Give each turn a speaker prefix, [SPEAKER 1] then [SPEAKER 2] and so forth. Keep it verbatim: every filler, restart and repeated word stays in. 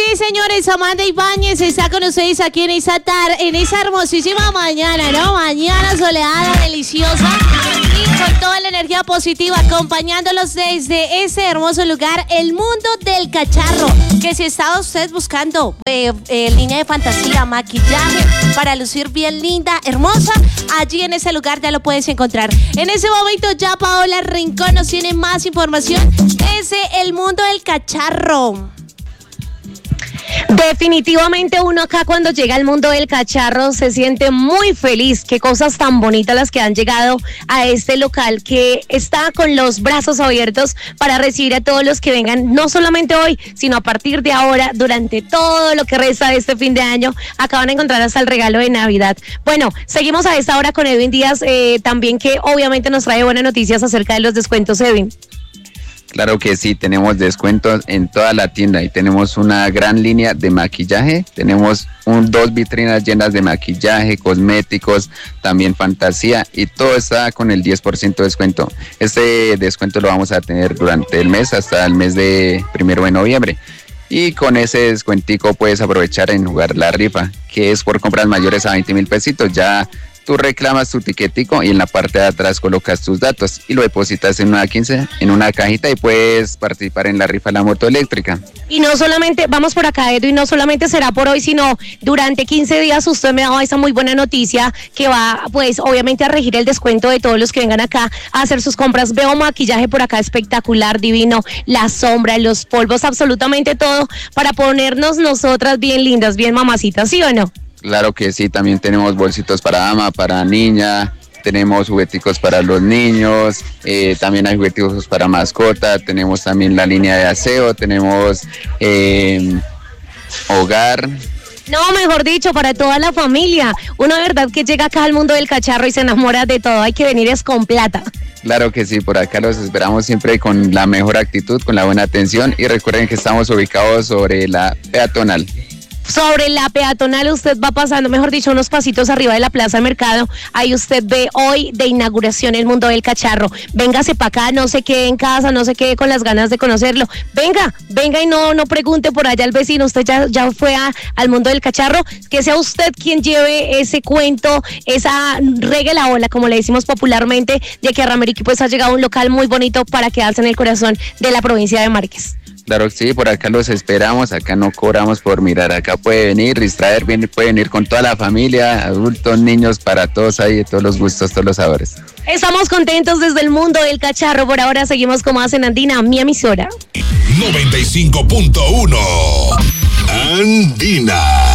[SPEAKER 1] señores, Amanda Ibáñez está con ustedes aquí en esa tarde, en esa hermosísima mañana, ¿no? Mañana soleada, deliciosa y con toda la energía positiva, acompañándolos desde ese hermoso lugar, el mundo del cacharro. Que si estaba usted buscando eh, eh, línea de fantasía, maquillaje para lucir bien linda, hermosa, allí en ese lugar ya lo puedes encontrar. En ese momento ya Paola Rincón nos tiene más información desde el mundo del cacharro.
[SPEAKER 2] Definitivamente uno acá cuando llega al mundo del cacharro se siente muy feliz. Qué cosas tan bonitas las que han llegado a este local que está con los brazos abiertos para recibir a todos los que vengan, no solamente hoy, sino a partir de ahora, durante todo lo que resta de este fin de año. Acá van a encontrar hasta el regalo de Navidad. Bueno, seguimos a esta hora con Edwin Díaz, eh, también que obviamente nos trae buenas noticias acerca de los descuentos, Edwin.
[SPEAKER 3] Claro que sí, tenemos descuentos en toda la tienda y tenemos una gran línea de maquillaje. Tenemos un, dos vitrinas llenas de maquillaje, cosméticos, también fantasía y todo está con el diez por ciento de descuento. Este descuento lo vamos a tener durante el mes hasta el mes de primero de noviembre. Y con ese descuentico puedes aprovechar en jugar la rifa, que es por compras mayores a veinte mil pesitos. Ya tú reclamas tu tiquetico y en la parte de atrás colocas tus datos y lo depositas en una quince, en una cajita y puedes participar en la rifa de la moto eléctrica.
[SPEAKER 2] Y no solamente, vamos por acá, Edu, y no solamente será por hoy, sino durante quince días usted me daba esa muy buena noticia que va, pues, obviamente a regir el descuento de todos los que vengan acá a hacer sus compras. Veo maquillaje por acá espectacular, divino, la sombra, los polvos, absolutamente todo para ponernos nosotras bien lindas, bien mamacitas, ¿sí o no?
[SPEAKER 3] Claro que sí, también tenemos bolsitos para dama, para niña, tenemos jugueticos para los niños, eh, también hay jugueticos para mascota, tenemos también la línea de aseo, tenemos eh, hogar.
[SPEAKER 2] No, mejor dicho, para toda la familia. Uno de verdad que llega acá al mundo del cacharro y se enamora de todo, hay que venir es con plata.
[SPEAKER 3] Claro que sí, por acá los esperamos siempre con la mejor actitud, con la buena atención y recuerden que estamos ubicados sobre la peatonal.
[SPEAKER 2] Sobre la peatonal usted va pasando, mejor dicho, unos pasitos arriba de la Plaza Mercado. Ahí usted ve hoy de inauguración el mundo del cacharro. Véngase para acá, no se quede en casa, no se quede con las ganas de conocerlo. Venga, venga y no, no pregunte por allá al vecino. Usted ya, ya fue a, al mundo del cacharro. Que sea usted quien lleve ese cuento, esa regue la ola, como le decimos popularmente, de que a Rameriqui pues ha llegado un local muy bonito para quedarse en el corazón de la provincia de Márquez.
[SPEAKER 3] Claro que sí, por acá los esperamos, acá no cobramos por mirar, acá puede venir, distraer, puede venir con toda la familia, adultos, niños, para todos ahí, de todos los gustos, todos los sabores.
[SPEAKER 2] Estamos contentos desde el mundo del cacharro, por ahora seguimos como hacen Andina, mi emisora.
[SPEAKER 4] noventa y cinco punto uno Andina.